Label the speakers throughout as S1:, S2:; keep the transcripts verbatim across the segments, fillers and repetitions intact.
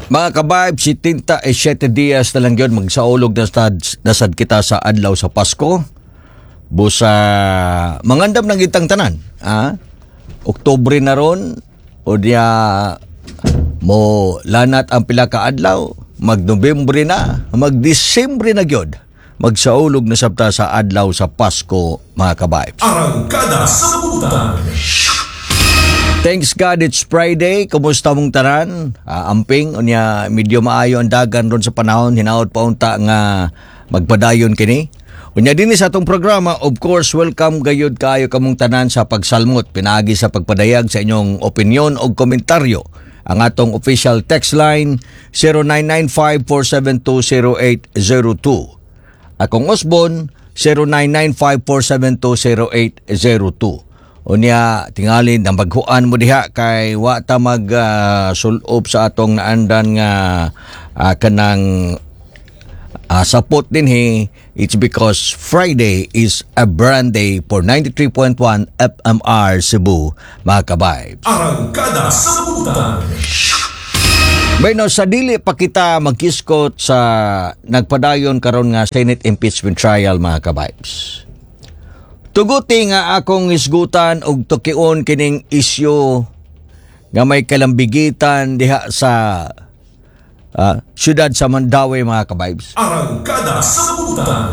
S1: Mga kabayb, si Tinta e siyete Diaz na lang yun magsaulog na sad, nasad kita sa adlaw sa Pasko. Busa mangandam ng itang tanan. Ah? Oktubre na ron o diya mo lanat ang pila ka adlaw, mag-Nobyembre na, mag-Disyembre na gyud. Magsaulog na sabta sa adlaw sa Pasko, mga kabayb.
S2: Arangkada sa Butan.
S1: Thanks God it's Friday. Kumusta mong tanan? Uh, amping unya medyo maayo ang dagan ron sa panahon, hinaot pa unta nga magpadayon kini. Unya dinhi sa atong programa, of course, welcome gayud kayo kamong tanan sa pagsalmot, pinagi sa pagpadayag sa inyong opinion o komentaryo. Ang atong official text line zero nine nine five four seven two zero eight zero two. Akong Osbon zero nine nine five four seven two zero eight zero two. Unya tingalin ang baghuan mo diha kay wa ta mag uh, sulob sa atong naandan nga uh, kanang uh, sapot din he. It's because Friday is a brand day for ninety-three point one F M R Cebu, mga kabayb.
S2: Arangkada sa Butan.
S1: Bueno, sa dili pa kita magkiskot sa nagpadayon karon nga Senate impeachment trial, mga kabaybs. Tuguti nga akong isgutan og tukion kining isyu nga may kalambigitan diha sa uh, siyudad sa Mandaue, mga kabaybs.
S2: Arangkada sa Butan.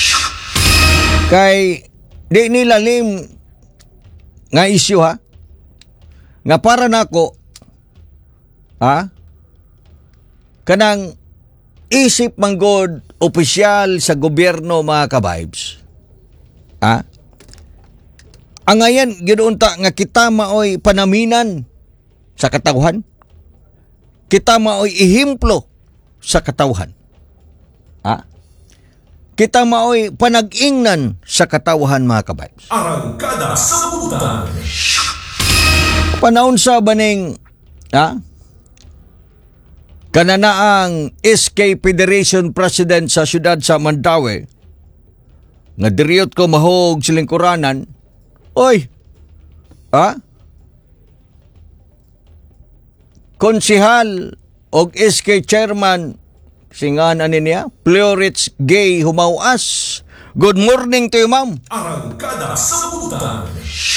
S1: Kay di nilalim nga isyu, ha? Nga para nako, ha? Kanang isip manggod opisyal sa gobyerno, mga kabaybs. Ha? Ang ngayon, ginunta nga kita maoy panaminan sa katawhan. Kita maoy ihimplo sa katawhan. Ha? Kita maoy panag-ingnan sa katawhan, mga kabaybs.
S2: Arangkada sa Butan.
S1: Panahon sa baning, ha? Kananaang S K Federation President sa siyudad sa Mandaue, nga diriyot ko mahog silingkuranan, oy, ha? Konsihal og S K Chairman, singanan niya, Florets Gay Humawas. Good morning to you, ma'am.
S2: Arangkada sa Butan.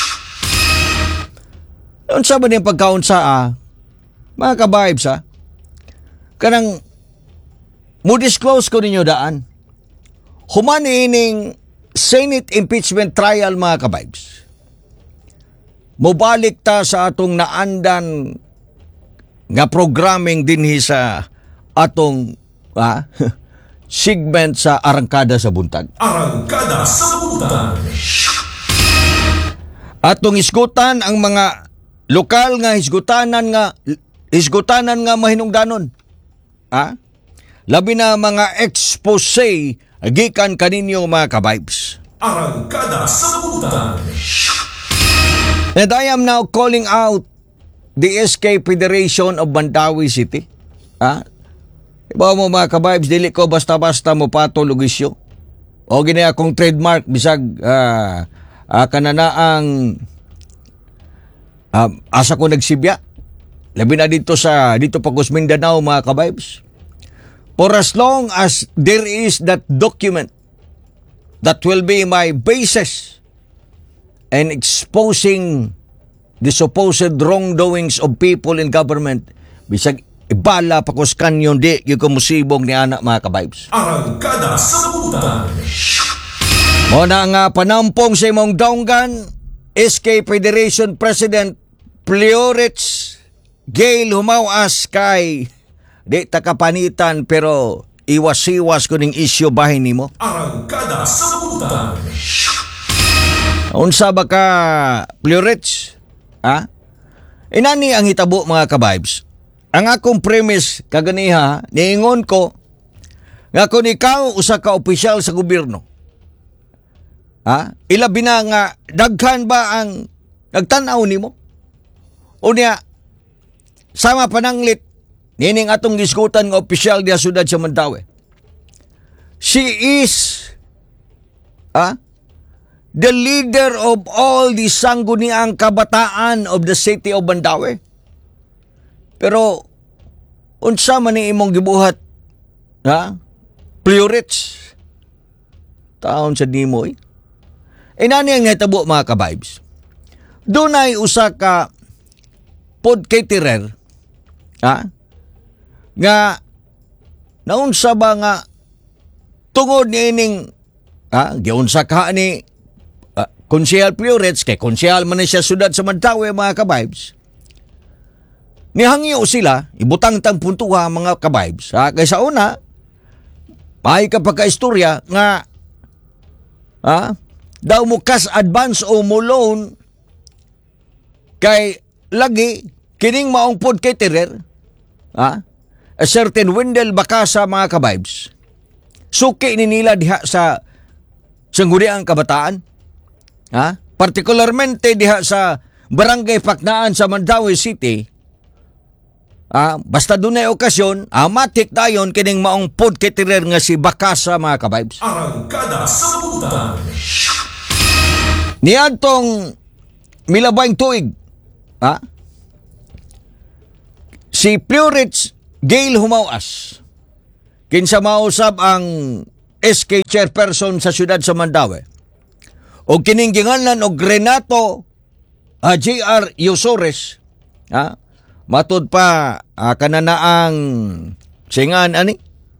S1: Unsa ba niyang pagkaunsa, ah? Mga kabaybs, ha? Kanang mo disclose ko ninyo daan. Human ining Senate impeachment trial, mga kabaybs. Mobalik ta sa atong naandan nga programming dinhi sa atong ha, segment sa Arangkada sa Buntag.
S2: Arangkada sa Butan.
S1: Atong isgutan ang mga lokal nga hisgutanan nga hisgutanan nga mahinungdanon. Ha? Labi na mga expose gikan kaninyo, mga kabaybs.
S2: Arangkada sa Butan.
S1: And I am now calling out the S K Federation of Mandaue City. Ha? Iba mo, mga kabaybs, dili ko basta-basta mo patulog isyo. O gini akong trademark bisag uh, uh, kananaang uh, asa ko nagsibya. Labi na dito sa dito pa Mindanao, mga kabaybs. For as long as there is that document that will be my basis in exposing the supposed wrongdoings of people in government, bisag ibala pa kus kanyon di yung kumusibong ni anak, mga kabaybs.
S2: Arangkada sa Butan.
S1: Mo na nga panampong sa imong daunggan, S K Federation President Florets Gay Humawas, kay di takapanitan pero iwas-iwas ko ning isyo bahin nimo.
S2: Arangkada sa Butan.
S1: Unsa ba ka, Florets? Ha? Inani ang hitabo, mga kabaybs. Ang akong premise kaganiha, niingon ko nga kung ikaw usa ka opisyal sa gobyerno, ha? Ilabi na nga daghan ba ang nagtan-aw nimo? Unya sama pananglit nining atong diskutan nga opisyal diya sudad sa Mandaue. She is ah, the leader of all the sangguniang kabataan of the city of Mandaue. Pero unsa man ni imong gibuhat, ha? Plurits. Taon sa nimo eh. Inani ang hitabo mga ka-vibes. Dunay usa ka pod caterer, ha? Nga naunsa ba nga tungod ni ining ha, giunsa ka ni uh, Konsehal Plurits kay konsehal man siya sudad sa Mantawi mga ka-vibes. Nihangyo sila, ibutang tang puntuha mga ka-vibes. Ha? Kay sa una, may ka pagka-istorya nga ha, daw mo cash advance o mo loan kay lagi kining maong pod caterer, ha? A certain Wendell Bacasa mga ka-vibes. Suki ni nila diha sa sangguniang kabataan, ha? Partikularmente diha sa Barangay Paknaan sa Mandawi City. Ah, basta dunay okasyon, amatik dayon kining maong pod caterer nga si Bacasa mga ka-vibes.
S2: Arangkada sa Butan.
S1: Niadtong milabayng tuig, ha? Si Plurits Gail Humawas, kinsa mausab ang S K chairperson sa siyudad sa Mandawi. O kining ginganlan og Renato uh, J R Yosores, ha? Matud pa uh, kananaang singan ani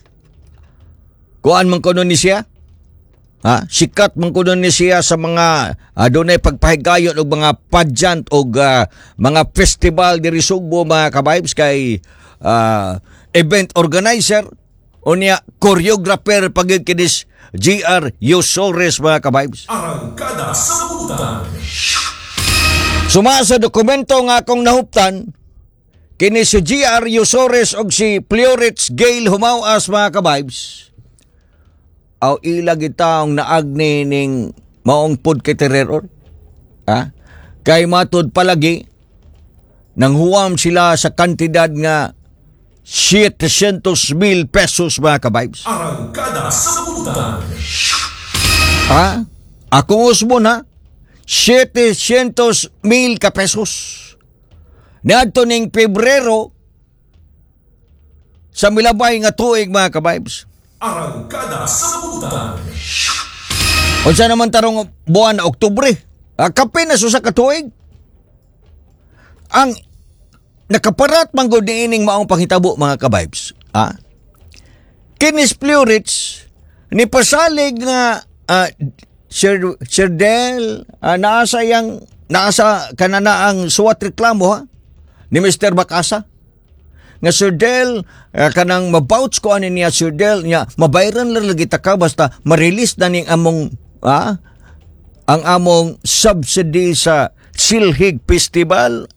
S1: kuan man kuno ni siya, ha? Sikat man kuno ni siya sa mga uh, dunay pagpahigayon og mga pageant og uh, mga festival diri Sugbo mga ka-vibes kay uh, event organizer o niya choreographer pagid kinis J R Yosores mga ka-vibes.
S2: Arangkada sa Butan.
S1: Suma sa dokumento nga akong nahuptan, kini si J R Yosores og si Plurits Gail Humawas mga ka-vibes, aw ilag itaong naagni ning maong pod caterer, ha? Kay matud palagi nang huwam sila sa kantidad nga setecientos mil pesos mga ka-vibes.
S2: Arangkada sa Butan.
S1: Ha? Akong usbon ha? setecientos mil ka pesos. Niadto ning Pebrero sa milabay nga tuig mga ka-vibes.
S2: Arangkada sa Butan.
S1: Unsa naman tarong buwan na Oktubre? Ah, kapin na sa katuig. Ang nakaparat man gud niining maong panghitabo mga ka-vibes. Ah? Kinis Plurits ni pasalig nga uh, Sir Sir Del uh, naasa yang naasa kanana ang suwat reklamo ha ni Mister Bacasa nga Sir Del uh, kanang mabouch ko ani niya Sir Del niya mabayran lang lagi ta ka basta ma-release na ning among ah, ang among subsidy sa Silhig Festival.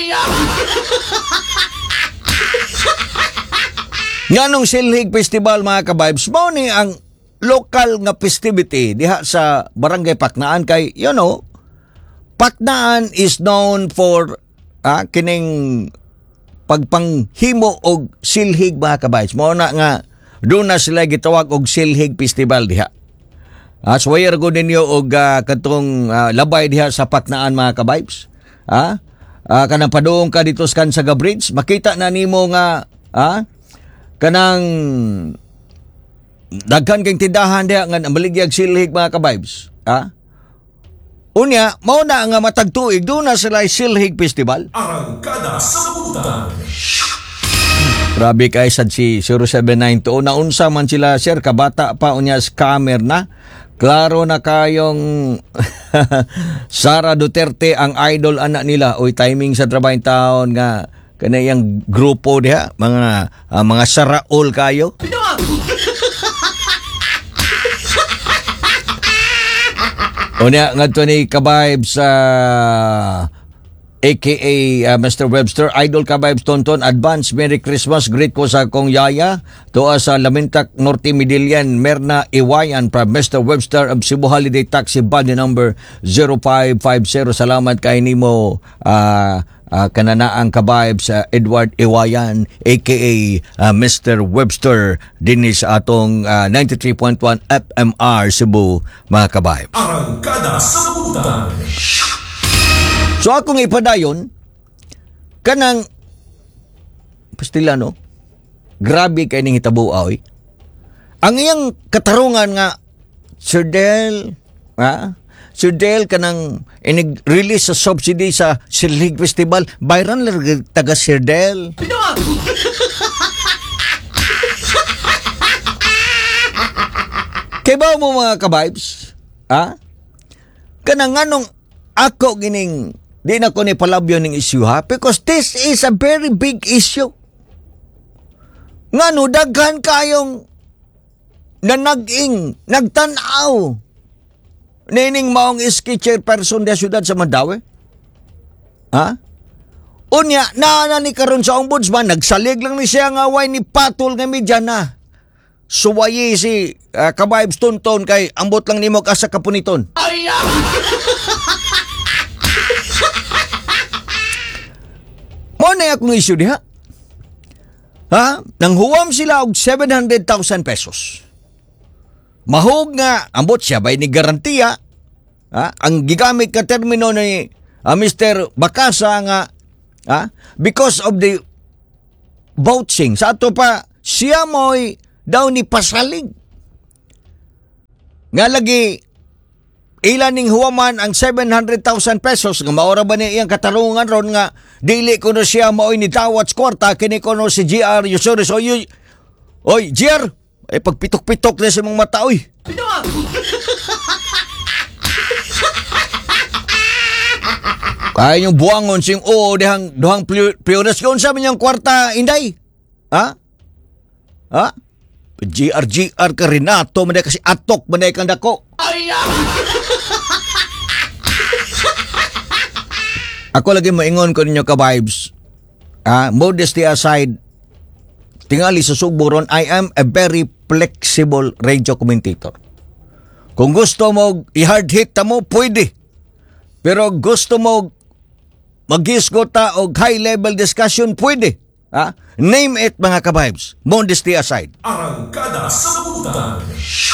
S1: Nganong Silhig Festival mga ka-vibes mao ni ang local nga festivity diha sa Barangay Paknaan kay you know Paknaan is known for ah, kining pagpanghimo og silhig mga ka-vibes. Mao na nga doon na sila gitawag og Silhig Festival diha. Ah, swayer go ninyo og uh, katong uh, labay diha sa Paknaan mga ka-vibes. Ah, ah kanang paduong ka dito sa Kansaga Bridge, makita na nimo nga ah, kanang daghan kang tindahan diha nga nabaligyag silhig mga ka-vibes. Ha? Unya, mao na nga matag tuig doon na sila Silhig Festival.
S2: Arangkada sa Butan.
S1: Grabe kay sad si zero seven nine two. Naunsa man sila sir kabata pa unya scammer na. Klaro na kayong Sara Duterte ang idol anak nila. Oy timing sa trabaho taon nga kanayang grupo diha mga uh, mga saraol kayo. Unya ngadto ni ka-vibes sa uh, A K A uh, Mister Webster, Idol ka-vibes tonton, advance Merry Christmas, great ko sa akong yaya, tuwa sa Lamintak Norte Midillian, Merna Iwayan from Mister Webster of Cebu Holiday Taxi body number zero five five zero. Salamat kay nimo uh, uh, kananaang ka-vibes uh, Edward Iwayan A K A uh, Mister Webster dinis atong uh, ninety-three point one F M R Cebu mga ka-vibes.
S2: Arangkada sa Butan.
S1: So akong ipadayon kanang pastila no grabe kay ning hitabo oy. Ang iyang katarungan nga Sir Del, ha? Sir Del kanang inig-release sa subsidy sa Silig Festival, bayran lang taga Sir Del. Kay ba mo mga ka-vibes? Ha? Kanang anong ako gining di na ko ni palabyo ning issue ha? Because this is a very big issue. Ngano daghan kayong na nag-ing, nagtanaw nining maong iski chairperson da syudad sa Mandawi? Ha? Unya, naana ni karon sa ombudsman, nagsalig lang ni siya nga way ni patol nga media na. Suwayi si uh, ka-vibes tunton kay ambot lang nimo asa kapuniton. Mo na akong issue diha. Ha? Nanghuwam sila og seven hundred thousand pesos. Mahog nga, ambot siya ba'y ni garantiya. Ha? Ang gigamit ka termino ni uh, Mister Bakasa nga, ha? Because of the vouching. Sa ato pa, siya mo'y daw ni pasalig. Nga lagi, ilan ning huwaman ang seven hundred thousand pesos nga maora ba niya iyang katarungan ron nga dili ko no siya maoy ni dawat kwarta kini ko no si G R Yusores. Oy, oy, G R, ay pagpitok-pitok na sa mga mata, oy. Kaya yung buwangon sing oo dihang duhang priores kung sabi niyang kwarta, inday. Ha? Ha? G R G R ka Renato, manay kasi atok, manay kang dako. Ako lagi maingon ko ninyo ka-vibes. Ah, modesty aside, tingali sa Sugbo ron, I am a very flexible radio commentator. Kung gusto mo i-hard hit ta mo, pwede. Pero gusto mo mag-isgota o high-level discussion, pwede. Ha? Name it mga ka-vibes. Modesty aside.
S2: Arangkada sa Butan.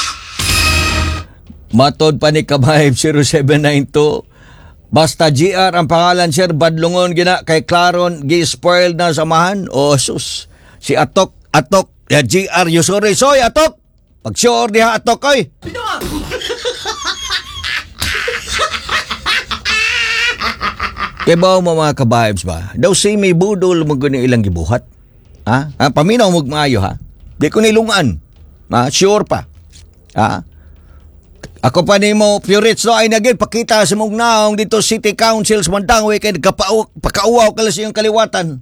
S1: Matod pa ni ka-vibes zero seven nine two. Basta G R ang pangalan, sir, badlungon gina kay Claron gi-spoil na samahan. O sus, si Atok, Atok, ya G R Yusores. Soy Atok, pag-sure diha Atok oy. Kaya ba mo mga ka-vibes ba? Daw si may budol mo gani ilang gibuhat. Ha? Ha? Paminaw mo maayo ha? Di ko nilungan. Ha? Sure pa. Ha? Ako pa ni mo, Purits, no, ay naging pakita sa mong naong dito City Council sa Mandawi kay nagkapauw, pakauwaw ka lang sa iyong kaliwatan.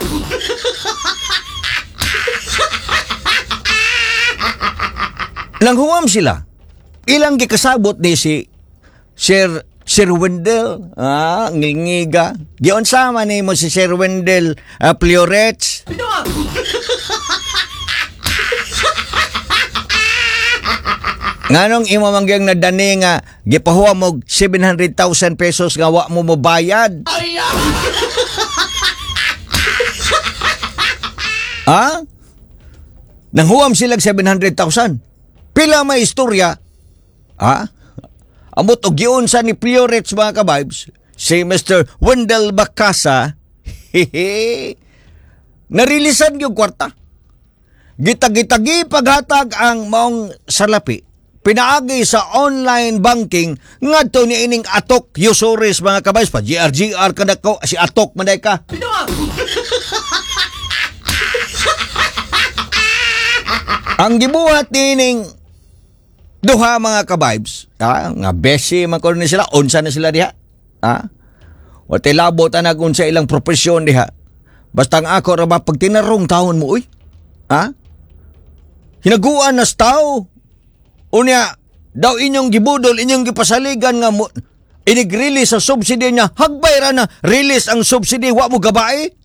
S1: Langhuwam sila. Ilang gikasabot ni si Sir Sir Wendell, ah, ngilngiga. Giyon sama ni mo si Sir Wendell uh, Plurets. Nganong imo mangyang nadani nga gipahuwa mo seven hundred thousand pesos nga wa mo mobayad? Ha? Nanghuwam sila seven hundred thousand. Pila may istorya? Ha? Amot og giunsa ni Plurets mga ka-vibes, si Mister Wendell Bakasa, hehe, narilisan yung kwarta. Gitag-gitagi paghatag ang maong salapi, pinaagi sa online banking ngadto ni ining Atok Yusores mga ka-vibes, pa G R G R kada ko, si Atok manday ka. Ang gibuhat ni ining duha mga ka-vibes, ha? Nga besi man ko ni sila, unsa na sila diha. Ha? O tilabot na kung sa ilang profesyon diha. Basta ang ako ra ba pag tinarong taon mo, uy? Ha? Hinaguan nas tao. Unya, daw inyong gibudol, inyong gipasaligan nga mo, inig-release sa subsidy niya, hagbay ra na, release ang subsidy, wa mo gabae?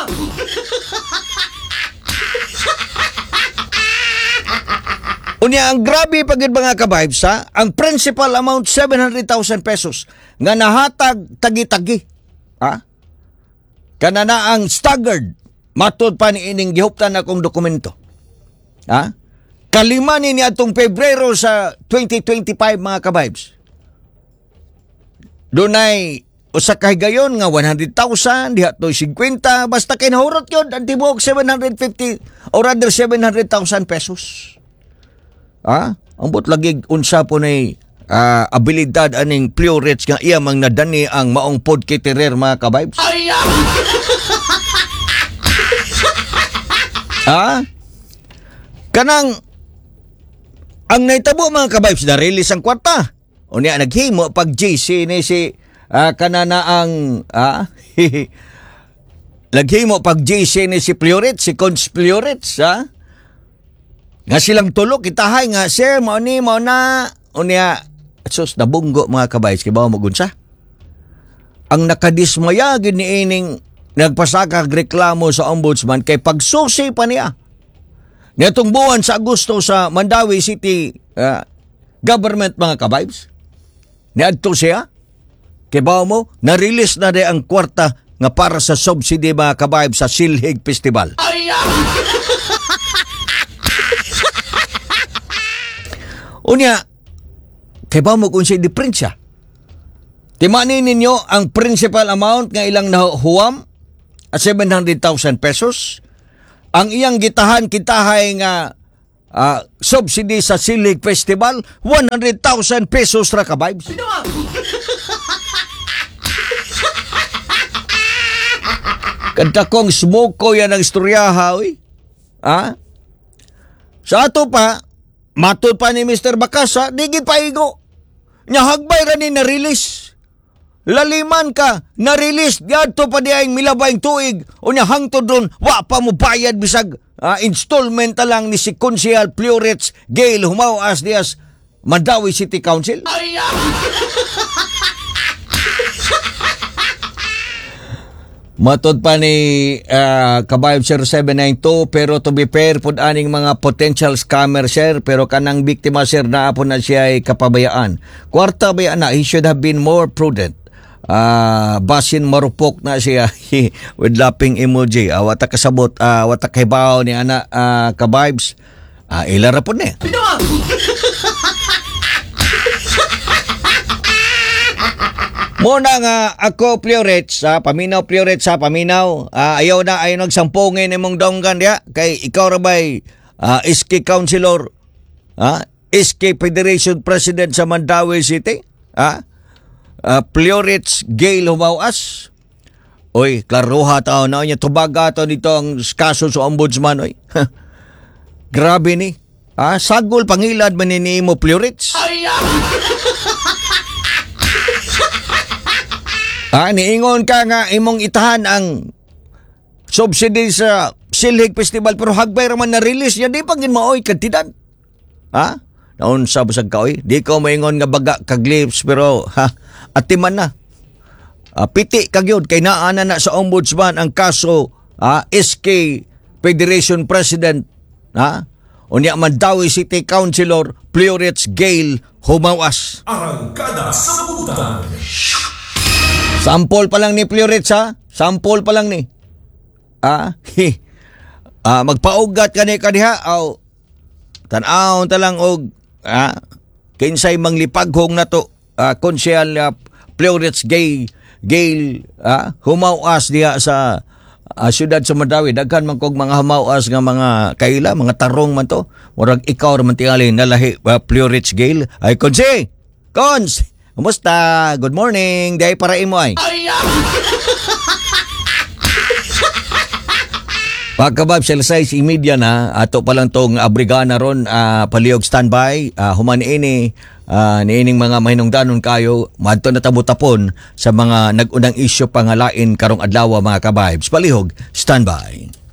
S1: Unya, ang grabe pagid mga ka-vibes, ha? Ang principal amount, seven hundred thousand pesos, nga nahatag tagi-tagi. Ha? Kanana ang staggered, matod pa ni ining gihuptan akong dokumento. Ha? Kalima ni atong Pebrero sa twenty twenty-five mga ka-vibes. Dunay usa ka higayon nga one hundred thousand, diha to fifty, basta kay nahurot yun, ang tibuok seven hundred fifty or rather seven hundred thousand pesos. Ah, ambot lagi unsa po nay uh, abilidad aning Plurits nga iya mang nadani ang maong podcasterer mga ka-vibes. Ah? Kanang ang naitabo mga ka-vibes na release ang kwarta. O niya naghimo pag G C ni si uh, kanana ang ah naghimo pag G C ni si Plurits, si Cons Plurits, ha? Nga silang tulok itahay nga sir mao ni mao na unya sus nabunggo mga ka-vibes kay bawo mo gunsa. Ang nakadismaya gid ni ining nagpasaka reklamo sa ombudsman kay pagsusi pa niya. Nitong buwan sa Agosto sa Mandawi City uh, government mga ka-vibes. Niadto siya. Kay bawo mo, na-release na rin ang kwarta nga para sa subsidy mga ka-vibes sa Silhig Festival. Unya, kay bawo mo kung siya di-print siya. Timanin ninyo ang principal amount nga ilang nahuwam at seven hundred thousand pesos. Ang iyang gitahan kitahay nga uh, subsidy sa Silhig Festival, one hundred thousand pesos ra ka-vibes. Kanta kong smoke ko yan ang istoryaha, oy. Ha? Sa ato pa, matod pa ni Mister Bakasa, di gipaigo. Nyahagbay ra ni na-release. Laliman ka, na-release, diadto pa di ay milabayng tuig, o niya hangtod ron, wa pa mo bayad bisag uh, installment lang ni si Konsehal Plurits Gail Humawas Diaz, Mandawi City Council. Matod pa ni uh, Kabayb Sir seven nine two, pero to be fair pud aning mga potential scammer sir, pero kanang biktima sir naa po na siya ay kapabayaan. Kwarta ba na, he should have been more prudent. Uh, basin marupok na siya with laughing emoji. Uh, wata kasabot, uh, wata kaybaw ni ana uh, Kabibes. Uh, ilara po niya. Muna nga ako Plurits, ha, paminaw Plurits sa paminaw. Uh, ayaw na ayaw nagsampungin imong donggan ya. Kay ikaw rabay uh, S K Councilor, ha? S K Federation President sa Mandawi City, ha? Uh, Plurits Gail Humawas. Oy, klaruha tao na niya tubaga to dito ang kaso sa ombudsman, oy. Grabe ni. Ah, sagol pangilad man ni mo Plurits. Ah, niingon ka nga imong itahan ang subsidy sa Silhig Festival pero hagbay raman na release ya di pa gin maoy kantidad. Ha? Naon sa busag ka oy? Di ko maingon nga baga kag lips pero ha atiman na. Uh, piti kagyod kay naana na sa ombudsman ang kaso uh, S K Federation President, ha? Unya Mandawi City Councilor Plurits Gail Humawas.
S2: Arangkada sa Butan.
S1: Sample pa lang ni Plurits, ha? Sample pa lang ni. Ah, hi. Ah, magpaugat ka ni kadiha aw tan-aw ta lang og ah, kinsay manglipaghong nato ah, Konsehal uh, Plurits Gail Gail ah, Humawas diha sa uh, siyudad sa Mandawi. Daghan man kog mga humawas nga mga kaila, mga tarong man to. Murag ikaw ra man tingali nalahi uh, Plurits Gail. Ay Konse, Kons, kumusta? Good morning. Day para imo ay. Pagkabab sa size imedya na ato pa lang tong abrigana ron uh, palihog standby uh, human ini uh, niining mga mahinungdanon kayo madto na tabutapon sa mga nag-unang isyu pangalain karong adlaw mga kabibes. Palihog standby.